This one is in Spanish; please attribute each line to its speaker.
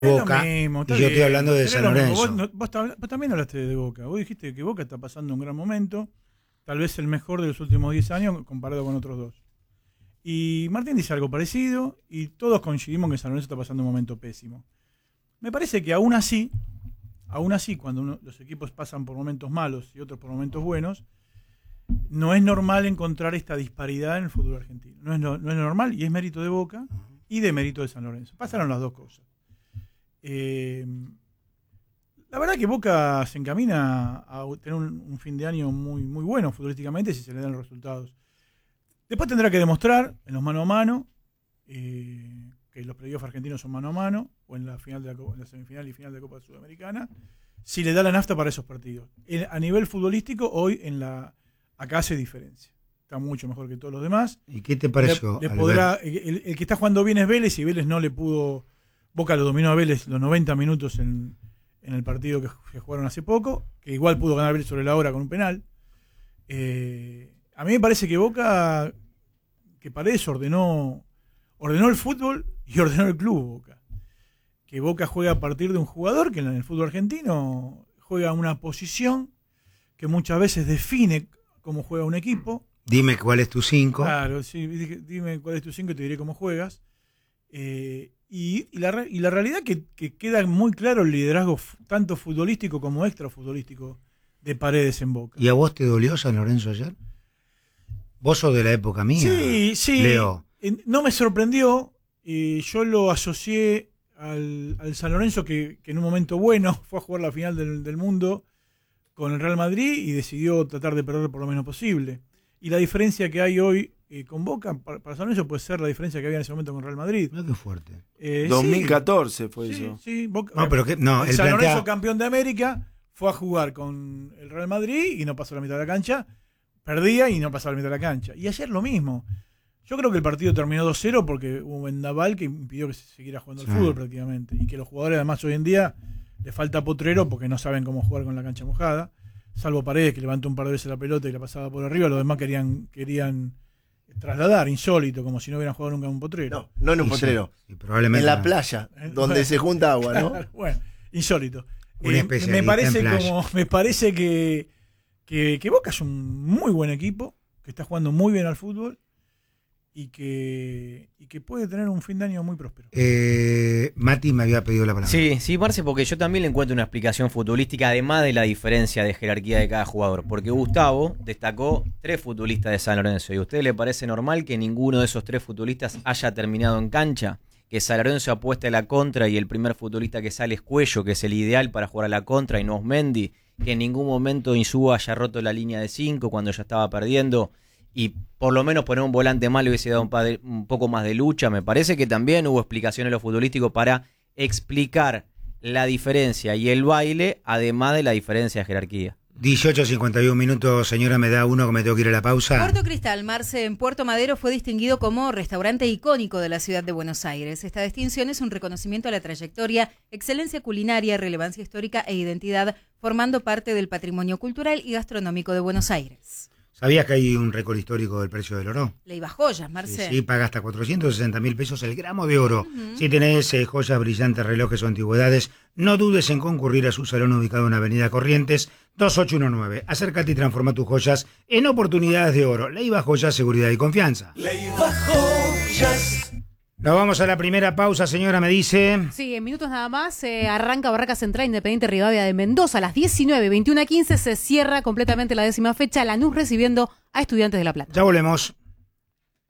Speaker 1: Boca, y yo estoy hablando de San Lorenzo.
Speaker 2: Vos también hablaste de Boca. Vos dijiste que Boca está pasando un gran momento, tal vez el mejor de los últimos 10 años comparado con otros dos. Y Martín dice algo parecido y todos coincidimos que San Lorenzo está pasando un momento pésimo. Me parece que aún así, cuando los equipos pasan por momentos malos y otros por momentos buenos, no es normal encontrar esta disparidad en el fútbol argentino. No es normal, y es mérito de Boca y de mérito de San Lorenzo. Pasaron las dos cosas. La verdad que Boca se encamina a tener un fin de año muy, muy bueno futbolísticamente si se le dan los resultados. Después tendrá que demostrar en los mano a mano que los playoffs argentinos son mano a mano, o en la final en la semifinal y final de Copa Sudamericana, si le da la nafta para esos partidos. A nivel futbolístico, hoy acá hace diferencia. Está mucho mejor que todos los demás.
Speaker 1: ¿Y qué te pareció?
Speaker 2: El que está jugando bien es Vélez, y Vélez no le pudo. Boca lo dominó a Vélez los 90 minutos en el partido que jugaron hace poco, que igual pudo ganar Vélez sobre la hora con un penal. A mí me parece que Boca, que Paredes ordenó el fútbol y ordenó el club Boca. Que Boca juega a partir de un jugador que en el fútbol argentino juega una posición que muchas veces define cómo juega un equipo.
Speaker 1: Dime cuál es tu 5.
Speaker 2: Claro, sí, dime cuál es tu 5 y te diré cómo juegas. Y la realidad que queda muy claro el liderazgo tanto futbolístico como extrafutbolístico de Paredes en Boca.
Speaker 1: ¿Y a vos te dolió San Lorenzo ayer? ¿Vos sos de la época mía?
Speaker 2: Sí.
Speaker 1: Leo.
Speaker 2: No me sorprendió. Yo lo asocié al San Lorenzo que en un momento bueno fue a jugar la final del mundo con el Real Madrid y decidió tratar de perder por lo menos posible. Y la diferencia que hay hoy con Boca, para San Lorenzo puede ser la diferencia que había en ese momento con Real Madrid.
Speaker 1: No, qué fuerte.
Speaker 3: 2014 fue eso.
Speaker 2: Sí, Boca,
Speaker 1: el
Speaker 2: San Lorenzo, campeón de América, fue a jugar con el Real Madrid y no pasó la mitad de la cancha. Perdía y no pasaba la mitad de la cancha. Y ayer lo mismo. Yo creo que el partido terminó 2-0 porque hubo un vendaval que impidió que se siguiera jugando al fútbol prácticamente. Y que los jugadores además hoy en día les falta potrero porque no saben cómo jugar con la cancha mojada. Salvo Paredes, que levantó un par de veces la pelota y la pasaba por arriba. Los demás querían trasladar, insólito, como si no hubieran jugado nunca en un potrero.
Speaker 3: No en un potrero.
Speaker 1: Sí, probablemente
Speaker 3: en la playa, donde se junta agua, ¿no?
Speaker 2: Bueno, insólito.
Speaker 1: Me
Speaker 2: parece que Boca es un muy buen equipo, que está jugando muy bien al fútbol y que puede tener un fin de año muy próspero.
Speaker 1: Mati me había pedido la palabra.
Speaker 4: Sí, Marce, porque yo también le encuentro una explicación futbolística, además de la diferencia de jerarquía de cada jugador. Porque Gustavo destacó 3 futbolistas de San Lorenzo. ¿Y a usted le parece normal que ninguno de esos 3 futbolistas haya terminado en cancha? Que San Lorenzo apueste a la contra y el primer futbolista que sale es Cuello, que es el ideal para jugar a la contra, y no Osmendi. Que en ningún momento Insúa haya roto la línea de 5 cuando ya estaba perdiendo. Y por lo menos poner un volante más le hubiese dado un poco más de lucha. Me parece que también hubo explicaciones en lo futbolístico para explicar la diferencia y el baile, además de la diferencia de jerarquía.
Speaker 1: 18:51 minutos, señora, me da uno que me tengo que ir a la pausa.
Speaker 5: Puerto Cristal, Marce, en Puerto Madero, fue distinguido como restaurante icónico de la ciudad de Buenos Aires. Esta distinción es un reconocimiento a la trayectoria, excelencia culinaria, relevancia histórica e identidad, formando parte del patrimonio cultural y gastronómico de Buenos Aires.
Speaker 1: ¿Sabías que hay un récord histórico del precio del oro?
Speaker 5: Leiva Joyas, Marce.
Speaker 1: Sí, paga hasta 460.000 pesos el gramo de oro. Si tenés joyas, brillantes, relojes o antigüedades, no dudes en concurrir a su salón ubicado en Avenida Corrientes 2819. Acércate y transforma tus joyas en oportunidades de oro. Leiva Joyas, seguridad y confianza.
Speaker 6: Leiva Joyas.
Speaker 1: Nos vamos a la primera pausa, señora, me dice.
Speaker 7: Sí, en minutos nada más arranca Barraca Central Independiente Rivadavia de Mendoza a las 19, 21:15 se cierra completamente la 10ª fecha, Lanús recibiendo a Estudiantes de La Plata.
Speaker 1: Ya volvemos.